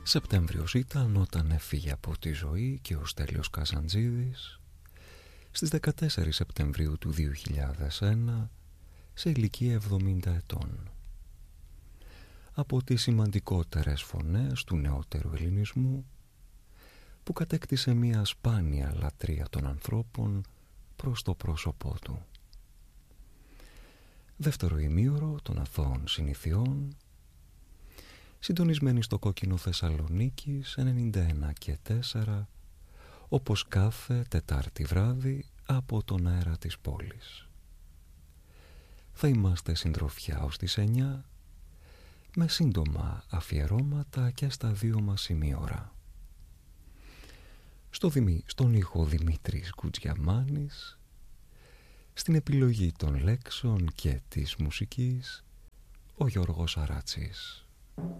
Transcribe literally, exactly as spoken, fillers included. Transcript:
Σεπτέμβριος ήταν όταν έφυγε από τη ζωή και ο Στέλιος Καζαντζίδης στις δεκατέσσερις Σεπτεμβρίου του δύο χιλιάδες ένα σε ηλικία εβδομήντα ετών. Από τις σημαντικότερες φωνές του νεότερου ελληνισμού, που κατέκτησε μια σπάνια λατρεία των ανθρώπων προς το πρόσωπό του. Δεύτερο ημίωρο των αθώων συνηθιών, συντονισμένοι στο κόκκινο Θεσσαλονίκης ενενήντα ένα και τέσσερα, όπως κάθε Τετάρτη βράδυ από τον αέρα της πόλης. Θα είμαστε συντροφιά ως τις εννιά, με σύντομα αφιερώματα και στα δύο μας ημίωρα. Στο Δημή, στον ήχο Δημήτρης Κουτζιαμάνης, στην επιλογή των λέξεων και της μουσικής ο Γιώργος Αράτσης.